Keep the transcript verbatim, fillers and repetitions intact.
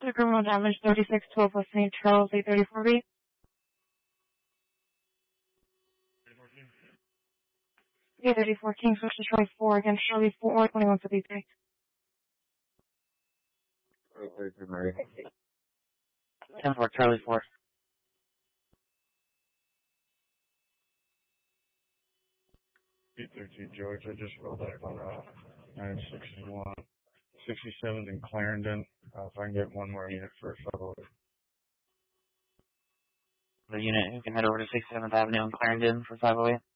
The criminal damage thirty-six twelve West Saint Charles eight thirty-four B. eight thirty-four King switch to Charlie four against Charlie four twenty-one fifty-three. eight thirty-three Mary. ten four Charlie four. eight thirteen George, I just rolled up on uh, nine sixty-one. sixty-seventh in Clarendon. Uh, if I can get one more unit for five oh eight. The unit who can head over to sixty-seventh Avenue in Clarendon for five oh eight.